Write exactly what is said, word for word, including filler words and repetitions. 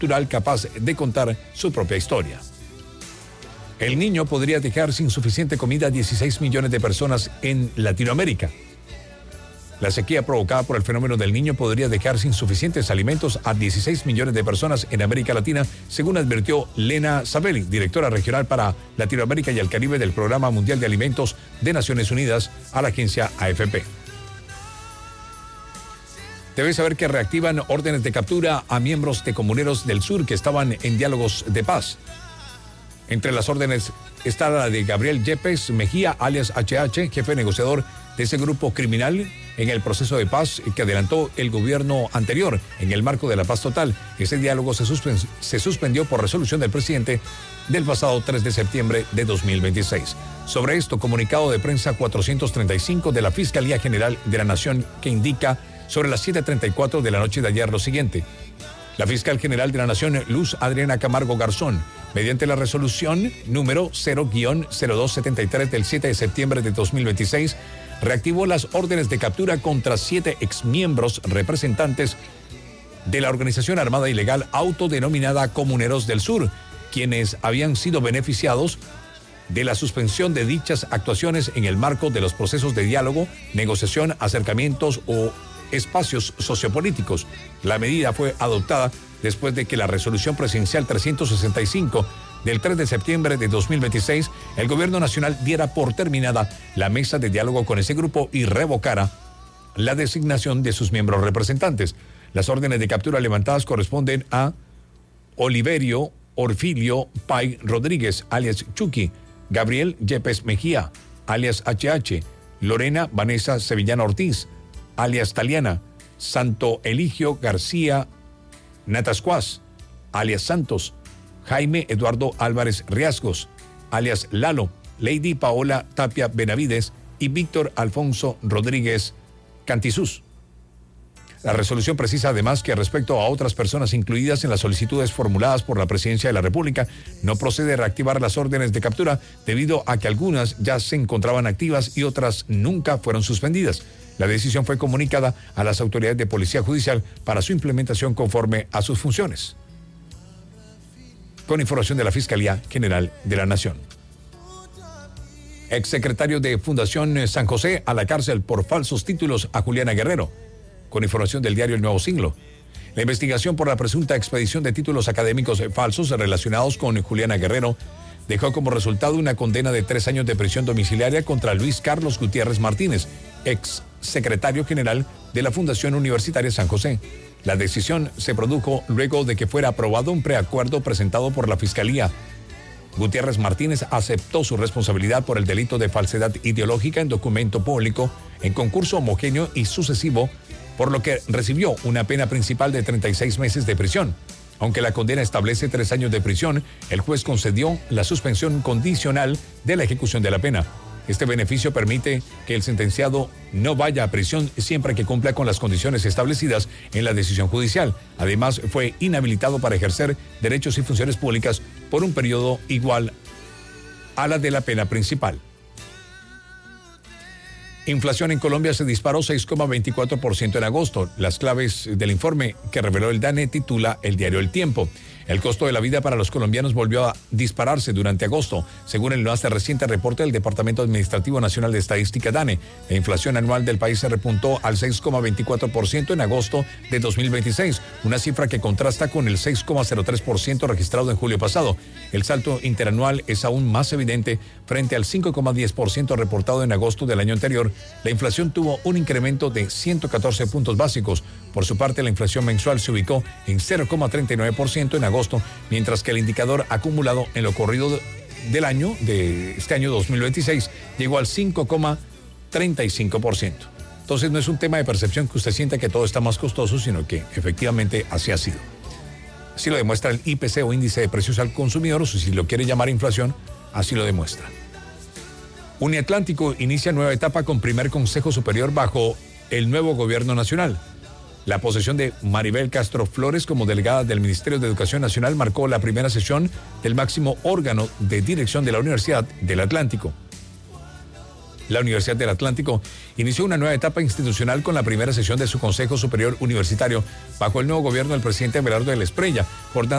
cultural capaz de contar su propia historia. El Niño podría dejar sin suficiente comida a dieciséis millones de personas en Latinoamérica. La sequía provocada por el fenómeno del Niño podría dejar sin suficientes alimentos a dieciséis millones de personas en América Latina, según advirtió Lena Sabelli, directora regional para Latinoamérica y el Caribe del Programa Mundial de Alimentos de Naciones Unidas, a la agencia A F P. Debes saber que reactivan órdenes de captura a miembros de Comuneros del Sur que estaban en diálogos de paz. Entre las órdenes está la de Gabriel Yepes Mejía, alias H H, jefe negociador de ese grupo criminal en el proceso de paz que adelantó el gobierno anterior en el marco de la paz total. Ese diálogo se, suspend- se suspendió por resolución del presidente del pasado tres de septiembre de dos mil veintiséis. Sobre esto, comunicado de prensa cuatrocientos treinta y cinco de la Fiscalía General de la Nación que indica sobre las siete treinta y cuatro de la noche de ayer lo siguiente. La fiscal general de la Nación, Luz Adriana Camargo Garzón, mediante la resolución número cero cero dos setenta y tres del siete de septiembre de dos mil veintiséis, reactivó las órdenes de captura contra siete exmiembros representantes de la organización armada ilegal autodenominada Comuneros del Sur, quienes habían sido beneficiados de la suspensión de dichas actuaciones en el marco de los procesos de diálogo, negociación, acercamientos o espacios sociopolíticos. La medida fue adoptada después de que la resolución presidencial trescientos sesenta y cinco del tres de septiembre de dos mil veintiséis, el gobierno nacional diera por terminada la mesa de diálogo con ese grupo y revocara la designación de sus miembros representantes. Las órdenes de captura levantadas corresponden a Oliverio Orfilio Pay Rodríguez, alias Chucky, Gabriel Yepes Mejía, alias H H, Lorena Vanessa Sevillana Ortiz, alias Taliana, Santo Eligio García Natascuas, alias Santos, Jaime Eduardo Álvarez Riasgos, alias Lalo, Lady Paola Tapia Benavides y Víctor Alfonso Rodríguez Cantizús. La resolución precisa además que respecto a otras personas incluidas en las solicitudes formuladas por la Presidencia de la República, no procede reactivar las órdenes de captura debido a que algunas ya se encontraban activas y otras nunca fueron suspendidas. La decisión fue comunicada a las autoridades de Policía Judicial para su implementación conforme a sus funciones. Con información de la Fiscalía General de la Nación. Exsecretario de Fundación San José a la cárcel por falsos títulos a Juliana Guerrero. Con información del diario El Nuevo Siglo. La investigación por la presunta expedición de títulos académicos falsos relacionados con Juliana Guerrero dejó como resultado una condena de tres años de prisión domiciliaria contra Luis Carlos Gutiérrez Martínez, ex secretario general de la Fundación Universitaria San José. La decisión se produjo luego de que fuera aprobado un preacuerdo presentado por la Fiscalía. Gutiérrez Martínez aceptó su responsabilidad por el delito de falsedad ideológica en documento público en concurso homogéneo y sucesivo, por lo que recibió una pena principal de treinta y seis meses de prisión. Aunque la condena establece tres años de prisión, el juez concedió la suspensión condicional de la ejecución de la pena. Este beneficio permite que el sentenciado no vaya a prisión siempre que cumpla con las condiciones establecidas en la decisión judicial. Además, fue inhabilitado para ejercer derechos y funciones públicas por un periodo igual a la de la pena principal. Inflación en Colombia se disparó seis coma veinticuatro por ciento en agosto. Las claves del informe que reveló el DANE titula el diario El Tiempo. El costo de la vida para los colombianos volvió a dispararse durante agosto, según el más reciente reporte del Departamento Administrativo Nacional de Estadística DANE. La inflación anual del país se repuntó al seis coma veinticuatro por ciento en agosto de dos mil veintiséis, una cifra que contrasta con el seis coma cero tres por ciento registrado en julio pasado. El salto interanual es aún más evidente frente al cinco coma diez por ciento reportado en agosto del año anterior. La inflación tuvo un incremento de ciento catorce puntos básicos. Por su parte, la inflación mensual se ubicó en cero coma treinta y nueve por ciento en agosto, mientras que el indicador acumulado en lo corrido del año, de este año dos mil veintiséis, llegó al cinco coma treinta y cinco por ciento. Entonces no es un tema de percepción que usted sienta que todo está más costoso, sino que efectivamente así ha sido. Así lo demuestra el I P C o índice de precios al consumidor, o si lo quiere llamar inflación, así lo demuestra. Uniatlántico inicia nueva etapa con primer Consejo Superior bajo el nuevo gobierno nacional. La posesión de Maribel Castro Flores como delegada del Ministerio de Educación Nacional marcó la primera sesión del máximo órgano de dirección de la Universidad del Atlántico. La Universidad del Atlántico inició una nueva etapa institucional con la primera sesión de su Consejo Superior Universitario bajo el nuevo gobierno del presidente Abelardo de la Espriella, jornada